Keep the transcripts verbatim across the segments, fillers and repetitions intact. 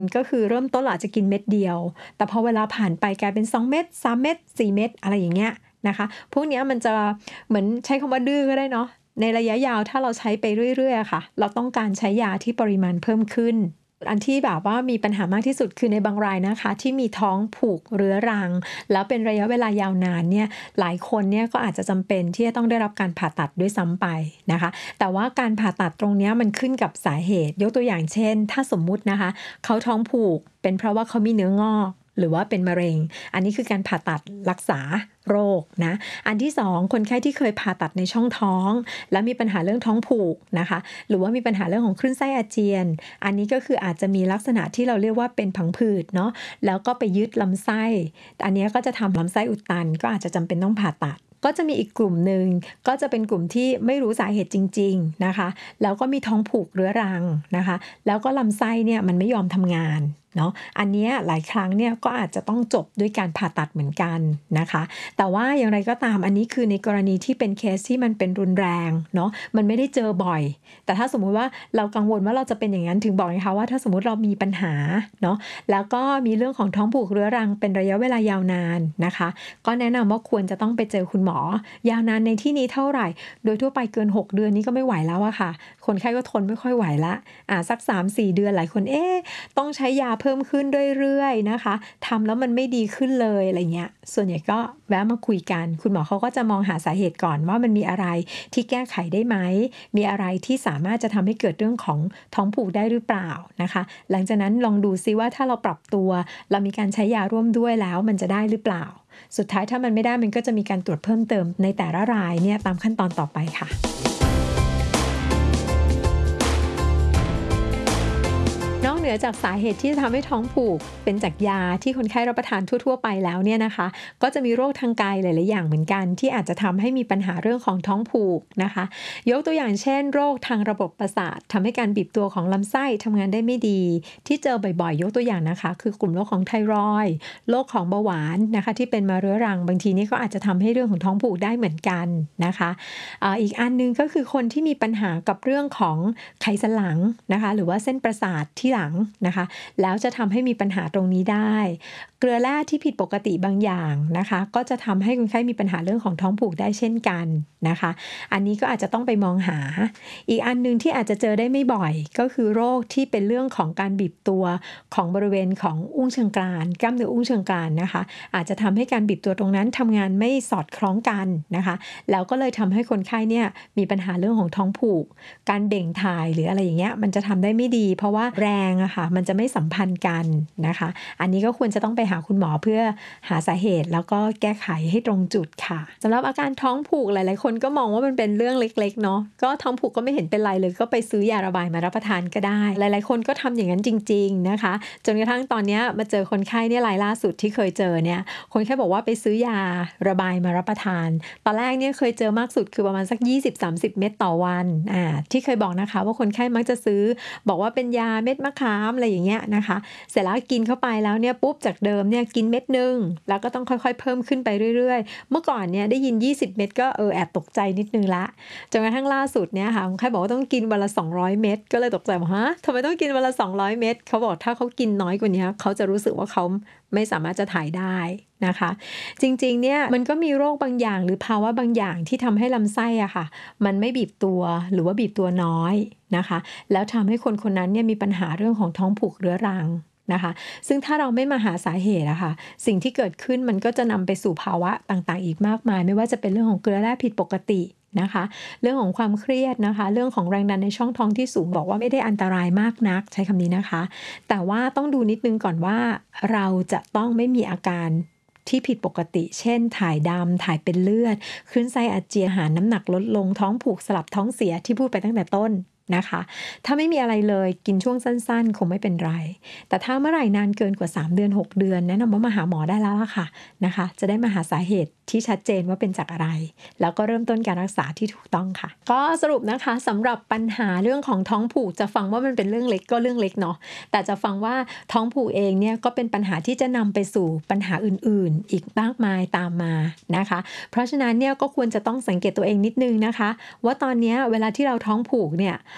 ก็คือเริ่มต้นเราอาจจะกินเม็ดเดียวแต่พอเวลาผ่านไปกลายเป็นสองเม็ดสามเม็ดสี่เม็ดอะไรอย่างเงี้ยนะคะพวกเนี้ยมันจะเหมือนใช้คำว่าดื้อก็ได้เนาะในระยะยาวถ้าเราใช้ไปเรื่อยๆอะค่ะเราต้องการใช้ยาที่ปริมาณเพิ่มขึ้นอันที่แบบว่ามีปัญหามากที่สุดคือในบางรายนะคะที่มีท้องผูกเรื้อรังแล้วเป็นระยะเวลายาวนานเนี่ยหลายคนเนี่ยก็อาจจะจำเป็นที่จะต้องได้รับการผ่าตัดด้วยซ้ำไปนะคะแต่ว่าการผ่าตัดตรงเนี้ยมันขึ้นกับสาเหตุยกตัวอย่างเช่นถ้าสมมุตินะคะเขาท้องผูกเป็นเพราะว่าเขามีเนื้องอกหรือว่าเป็นมะเร็งอันนี้คือการผ่าตัดรักษาโรคนะอันที่สองคนไข้ที่เคยผ่าตัดในช่องท้องแล้วมีปัญหาเรื่องท้องผูกนะคะหรือว่ามีปัญหาเรื่องของคลื่นไส้อาเจียนอันนี้ก็คืออาจจะมีลักษณะที่เราเรียกว่าเป็นผังผืดเนาะแล้วก็ไปยึดลำไส้อันนี้ก็จะทำลำไส้อุดตันก็อาจจะจำเป็นต้องผ่าตัดก็จะมีอีกกลุ่มหนึ่งก็จะเป็นกลุ่มที่ไม่รู้สาเหตุจริงๆนะคะแล้วก็มีท้องผูกเรื้อรังนะคะแล้วก็ลำไส้เนี่ยมันไม่ยอมทำงานเนาะอันนี้หลายครั้งเนี่ยก็อาจจะต้องจบด้วยการผ่าตัดเหมือนกันนะคะแต่ว่าอย่างไรก็ตามอันนี้คือในกรณีที่เป็นเคสที่มันเป็นรุนแรงเนาะมันไม่ได้เจอบ่อยแต่ถ้าสมมุติว่าเรากังวลว่าเราจะเป็นอย่างนั้นถึงบอกนะคะว่าถ้าสมมุติเรามีปัญหาเนาะแล้วก็มีเรื่องของท้องผูกเรื้อรังเป็นระยะเวลายาวนานนะคะก็แนะนำว่าควรจะต้องไปเจอคุณหมอยาวนานในที่นี้เท่าไหร่โดยทั่วไปเกินหกเดือนนี้ก็ไม่ไหวแล้วอะค่ะคนไข้ก็ทนไม่ค่อยไหวละอ่าสัก สามถึงสี่ เดือนหลายคนเอ๊ะต้องใช้ยาเพิ่มขึ้นเรื่อยๆนะคะทำแล้วมันไม่ดีขึ้นเลยอะไรเงี้ยส่วนใหญ่ก็แวะมาคุยกันคุณหมอเขาก็จะมองหาสาเหตุก่อนว่ามันมีอะไรที่แก้ไขได้ไหมมีอะไรที่สามารถจะทำให้เกิดเรื่องของท้องผูกได้หรือเปล่านะคะหลังจากนั้นลองดูซิว่าถ้าเราปรับตัวเรามีการใช้ยาร่วมด้วยแล้วมันจะได้หรือเปล่าสุดท้ายถ้ามันไม่ได้มันก็จะมีการตรวจเพิ่มเติมในแต่ละรายเนี่ยตามขั้นตอนต่อไปค่ะนอกเหนือจากสาเหตุที่จะทำให้ท้องผูกเป็นจากยาที่คนไข้รับประทานทั่วๆไปแล้วเนี่ยนะคะก็จะมีโรคทางกายหลายๆอย่างเหมือนกันที่อาจจะทำให้มีปัญหาเรื่องของท้องผูกนะคะยกตัวอย่างเช่นโรคทางระบบประสาททำให้การบีบตัวของลำไส้ทำงานได้ไม่ดีที่เจอบ่อยๆยกตัวอย่างนะคะคือกลุ่มโรคของไทรอยด์โรคของเบาหวานนะคะที่เป็นมาเรื้อรังบางทีนี่ก็อาจจะทำให้เรื่องของท้องผูกได้เหมือนกันนะคะอ่าอีกอันนึงก็คือคนที่มีปัญหากับเรื่องของไขสันหลังนะคะหรือว่าเส้นประสาทที่หลังนะคะแล้วจะทำให้มีปัญหาตรงนี้ได้เกลือแร่ที่ผิดปกติบางอย่างนะคะก็จะทำให้คนไข้มีปัญหาเรื่องของท้องผูกได้เช่นกันนะคะอันนี้ก็อาจจะต้องไปมองหาอีกอันนึงที่อาจจะเจอได้ไม่บ่อยก็คือโรคที่เป็นเรื่องของการบีบตัวของบริเวณของอุ้งเชิงกรานกล้ามเนื้ออุ้งเชิงกรานนะคะอาจจะทำให้การบีบตัวตรงนั้นทำงานไม่สอดคล้องกันนะคะแล้วก็เลยทำให้คนไข้เนี่ยมีปัญหาเรื่องของท้องผูกการเบ่งถ่ายหรืออะไรอย่างเงี้ยมันจะทำได้ไม่ดีเพราะว่าแรงอะค่ะมันจะไม่สัมพันธ์กันนะคะอันนี้ก็ควรจะต้องไปหาคุณหมอเพื่อหาสาเหตุแล้วก็แก้ไขให้ตรงจุดค่ะสำหรับอาการท้องผูกหลายๆคนก็มองว่ามันเป็นเรื่องเล็กๆเนาะก็ท้องผูกก็ไม่เห็นเป็นไรเลยก็ไปซื้อยาระบายมารับประทานก็ได้หลายๆคนก็ทำอย่างนั้นจริงๆนะคะจนกระทั่งตอนนี้มาเจอคนไข้เนี่ยรายล่าสุดที่เคยเจอเนี่ยคนไข้บอกว่าไปซื้อยาระบายมารับประทานตอนแรกเนี่ยเคยเจอมากสุดคือประมาณสัก ยี่สิบถึงสามสิบ เม็ดต่อวันอ่าที่เคยบอกนะคะว่าคนไข้มักจะซื้อบอกว่าเป็นยาเม็ดมะขามอะไรอย่างเงี้ยนะคะเสร็จแล้วกินเข้าไปแล้วเนี่ยปุ๊บจากเดิมเนี่ยกินเม็ดนึงแล้วก็ต้องค่อยๆเพิ่มขึ้นไปเรื่อยๆเมื่อก่อนเนี่ยได้ยินยี่สิบเม็ดก็เออแอบตกใจนิดนึงละจนกระทั่งล่าสุดเนี่ยค่ะคนไข้บอกว่าต้องกินวันละสองร้อยเม็ดก็เลยตกใจว่าฮะทำไมต้องกินวันละสองร้อยเม็ดเขาบอกถ้าเขากินน้อยกว่านี้เขาจะรู้สึกว่าเขาไม่สามารถจะถ่ายได้นะคะจริงๆเนี่ยมันก็มีโรคบางอย่างหรือภาวะบางอย่างที่ทำให้ลำไส้อะค่ะมันไม่บีบตัวหรือว่าบีบตัวน้อยนะคะแล้วทำให้คนคนนั้นเนี่ยมีปัญหาเรื่องของท้องผูกเรื้อรังนะคะซึ่งถ้าเราไม่มาหาสาเหตุอะค่ะสิ่งที่เกิดขึ้นมันก็จะนำไปสู่ภาวะต่างๆอีกมากมายไม่ว่าจะเป็นเรื่องของเกลือแร่ผิดปกตินะคะเรื่องของความเครียดนะคะเรื่องของแรงดันในช่องท้องที่สูงบอกว่าไม่ได้อันตรายมากนักใช้คำนี้นะคะแต่ว่าต้องดูนิดนึงก่อนว่าเราจะต้องไม่มีอาการที่ผิดปกติเช่นถ่ายดำถ่ายเป็นเลือดคลื่นไส้อาเจียนอาหารน้ำหนักลดลงท้องผูกสลับท้องเสียที่พูดไปตั้งแต่ต้นนะคะถ้าไม่มีอะไรเลยกินช่วงสั้นๆคงไม่เป็นไรแต่ถ้าเมื่อไหร่นานเกินกว่าสามเดือนหกเดือนแนะนำว่ามาหาหมอได้แล้วล่ะค่ะนะคะจะได้มาหาสาเหตุที่ชัดเจนว่าเป็นจากอะไรแล้วก็เริ่มต้นการรักษาที่ถูกต้องค่ะก็สรุปนะคะสำหรับปัญหาเรื่องของท้องผูกจะฟังว่ามันเป็นเรื่องเล็กก็เรื่องเล็กเนาะแต่จะฟังว่าท้องผูกเองเนี่ยก็เป็นปัญหาที่จะนำไปสู่ปัญหาอื่นๆอีกมากมายตามมานะคะเพราะฉะนั้นเนี่ยก็ควรจะต้องสังเกตตัวเองนิดนึงนะคะว่าตอนนี้เวลาที่เราท้องผูกเนี่ย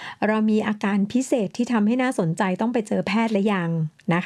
เรามีอาการพิเศษที่ทำให้น่าสนใจต้องไปเจอแพทย์หรือยังนะคะ